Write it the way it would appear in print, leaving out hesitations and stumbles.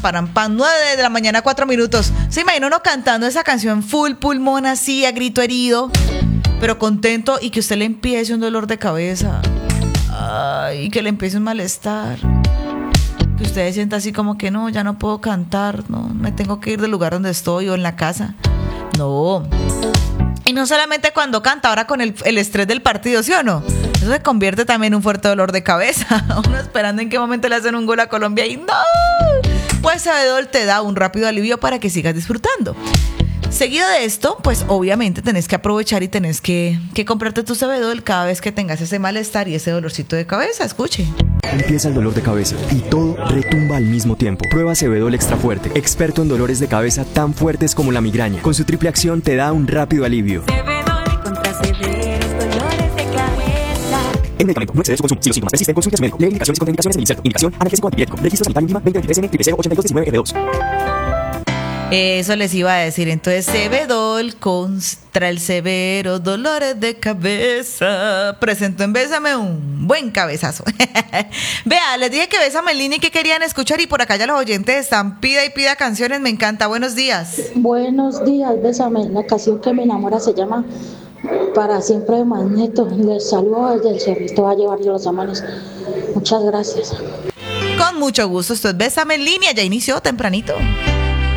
param, pam, 9 de la mañana, 4 minutos. ¿Se imagina uno cantando esa canción full pulmón así, a grito herido, pero contento, y que usted le empiece un dolor de cabeza? Ay, que le empiece un malestar. Que usted sienta así como que no, ya no puedo cantar, no, me tengo que ir del lugar donde estoy o en la casa. No. Y no solamente cuando canta, ahora con el estrés del partido, ¿sí o no? Eso se convierte también en un fuerte dolor de cabeza. Uno esperando en qué momento le hacen un gol a Colombia y ¡no! Pues Cebedol te da un rápido alivio para que sigas disfrutando. Seguido de esto, pues obviamente tenés que aprovechar y tenés que comprarte tu Cebedol cada vez que tengas ese malestar y ese dolorcito de cabeza. Escuche. Empieza el dolor de cabeza y todo retumba al mismo tiempo. Prueba Cebedol Extra Fuerte, experto en dolores de cabeza tan fuertes como la migraña. Con su triple acción te da un rápido alivio. Cebedol contra severos dolores de cabeza. El medicamento no excede su consumo. Si los síntomas persisten, consulte a su médico. Lee indicaciones y contraindicaciones del inserto. Indicación: analgésico antipirético. Registro sanitario INVIMA 2023N 08219F2. Eso les iba a decir. Entonces, Cebedol contra el severo dolores de cabeza. Presentó en Bésame un buen cabezazo. Vea, les dije que Bésame en línea y que querían escuchar, y por acá ya los oyentes están pida y pida canciones. Me encanta. Buenos días. Buenos días, Bésame. La canción que me enamora se llama Para Siempre de Magneto. Les saludo desde el Cerrito Valle, Barrio Los Amanes. Muchas gracias. Con mucho gusto. Esto es Bésame en línea. Ya inició tempranito.